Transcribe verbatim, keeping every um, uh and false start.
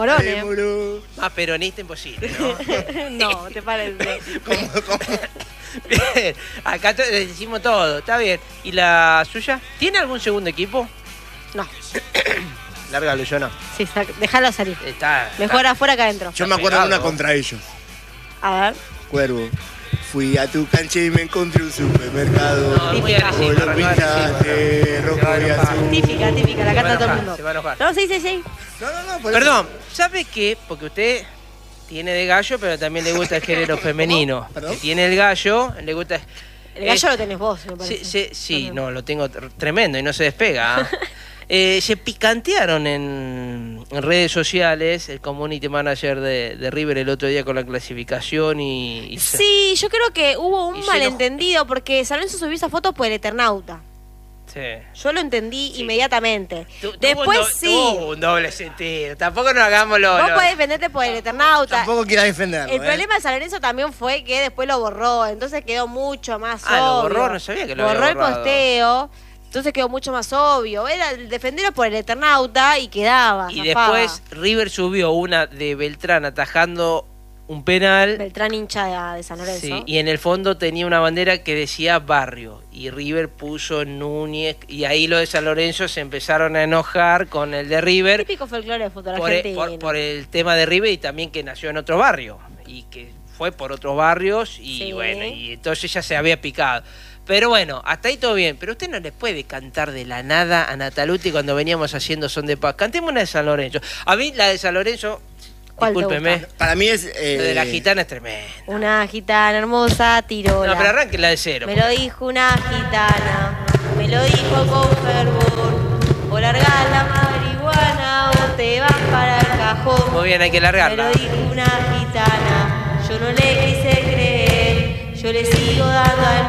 Morone. Más peronista imposible, ¿no? No, ¿te parece? ¿Cómo, cómo? Bien, acá to- le decimos todo, está bien. ¿Y la suya? ¿Tiene algún segundo equipo? No. Lárgalo, yo no. Sí, sac- déjalo salir. Está, Mejor está- afuera que adentro. Yo me acuerdo de una pegado. contra ellos. A ver. Cuervo. Fui a tu cancha y me encontré un supermercado. No, es muy Típica. agresivo, Vos lo arrancó pintaste agresivo. rojo Se va a y enojar. azul. Típica, típica, la Se va a canta todo el enojar, mundo. se va a enojar. No, sí, sí, sí. No, no, no, por eso. Perdón, ¿sabe qué? Porque usted tiene de gallo, pero también le gusta el género femenino. ¿Perdón? Que tiene el gallo, le gusta... El gallo Eh, lo tenés vos, me Sí, parece. sí, sí, También. no, lo tengo tr- tremendo y no se despega. ¿ah? Eh, se picantearon en, en redes sociales el community manager de, de River el otro día con la clasificación y... y se- Sí, yo creo que hubo Y un se malentendido porque San Lorenzo subió esa foto por el Eternauta. sí. Yo lo entendí Sí. inmediatamente. Tu- tuvo Después un do- sí. tuvo un doble sentido. Tampoco nos hagamos lo... Vos lo- podés defenderte por el Eternauta. Tampoco quieras defenderlo. El ¿eh? problema de San Lorenzo también fue que después lo borró, entonces quedó mucho más Ah, lo obvio. borró, no sabía que lo Borró había el borrado. posteo, entonces quedó mucho más obvio. Era el defenderlo por el Eternauta y quedaba. Y zafaba. después River subió una de Beltrán atajando un penal. Beltrán hincha de, de San Lorenzo. Sí, y en el fondo tenía una bandera que decía Barrio y River puso Núñez y ahí los de San Lorenzo se empezaron a enojar con el de River Típico folclore de fútbol por, e- argentino. por- por el tema de River y también que nació en otro barrio y que fue por otros barrios y Sí. bueno, y entonces ya se había picado. Pero bueno, hasta ahí todo bien, pero usted no le puede cantar de la nada a Nataluti cuando veníamos haciendo Son de Paz. Cantemos una de San Lorenzo. A mí la de San Lorenzo, ¿Cuál te discúlpeme, gusta? Para mí es. eh, la de la gitana es tremenda. Una gitana hermosa tiró. No, pero arranque la de cero. Me lo dijo una gitana, me lo dijo con fervor. O largás la marihuana o te vas para el cajón. Muy bien, hay que Me largarla. lo dijo una gitana, yo no le quise creer. Yo le sigo dando al